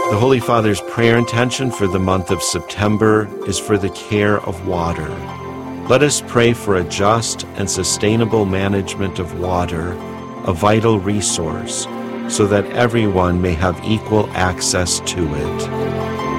The Holy Father's prayer intention for the month of September is for the care of water. Let us pray for a just and sustainable management of water, a vital resource, so that everyone may have equal access to it.